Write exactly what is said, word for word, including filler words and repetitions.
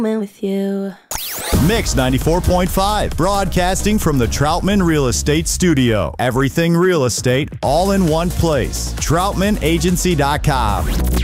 with you. Mix ninety-four point five, broadcasting from the Troutman Real Estate Studio. Everything real estate, all in one place. Troutman Agency dot com.